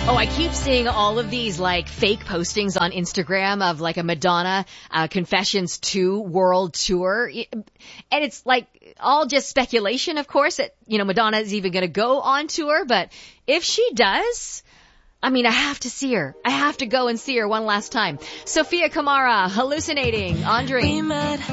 Oh, I keep seeing all of these like fake postings on Instagram of like a Madonna Confessions 2 world tour. And it's like all just speculation, of course, that, Madonna is even going to go on tour. But if she does, I have to see her. I have to go and see her one last time. Sofia Kamara, Hallucinating on Dream.